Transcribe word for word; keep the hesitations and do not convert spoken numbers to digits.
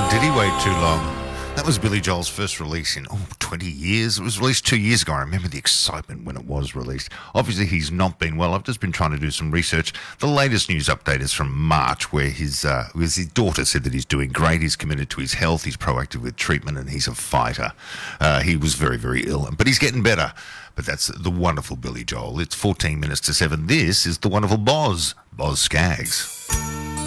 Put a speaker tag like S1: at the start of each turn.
S1: Did he wait too long? That was Billy Joel's first release in, oh, twenty years. It was released two years ago. I remember the excitement when it was released. Obviously, he's not been well. I've just been trying to do some research. The latest news update is from March, where his, uh, his daughter said that he's doing great. He's committed to his health. He's proactive with treatment, and he's a fighter. Uh, he was very, very ill, but he's getting better. But that's the wonderful Billy Joel. It's fourteen minutes to seven. This is the wonderful Boz, Boz Skaggs.